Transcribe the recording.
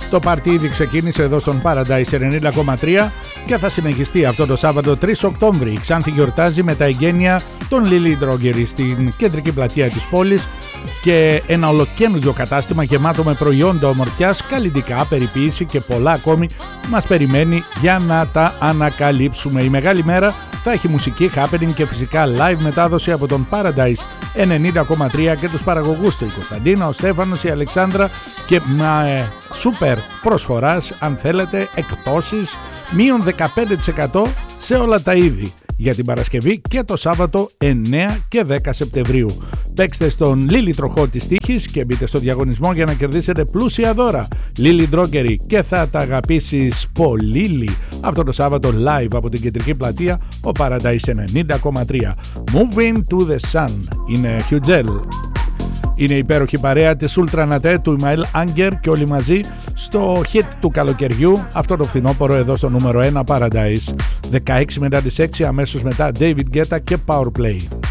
Το πάρτι ήδη ξεκίνησε εδώ στον Paradise 90,3 και θα συνεχιστεί αυτό το Σάββατο 3 Οκτώβρη. Η Ξάνθη γιορτάζει με τα εγγένεια των Lily Drogery στην κεντρική πλατεία της πόλης και ένα ολοκαίνουργιο κατάστημα γεμάτο με προϊόντα ομορφιάς, καλλιτικά, περιποίηση και πολλά ακόμη μας περιμένει για να τα ανακαλύψουμε. Η μεγάλη μέρα θα έχει μουσική, happening και φυσικά live μετάδοση από τον Paradise 90,3 και τους παραγωγούς του, η Κωνσταντίνα, ο Στέφανος, η Αλεξάνδρα και σούπερ προσφοράς, αν θέλετε, εκπτώσεις μείον 15% σε όλα τα είδη για την Παρασκευή και το Σάββατο 9 και 10 Σεπτεμβρίου. Παίξτε στον Lily Τροχό της τύχης και μπείτε στο διαγωνισμό για να κερδίσετε πλούσια δώρα Lily Drogery και θα τα αγαπήσεις πολύ. Αυτό το Σάββατο live από την κεντρική πλατεία ο Paradise 90,3. Moving to the Sun είναι Hugel. Είναι η υπέροχη παρέα της Ultranaté του Ιμαήλ Άγκερ και όλοι μαζί στο hit του καλοκαιριού αυτό το φθινόπωρο εδώ στο νούμερο 1 Paradise. 16 μετά τις 6, αμέσως μετά David Guetta και Powerplay.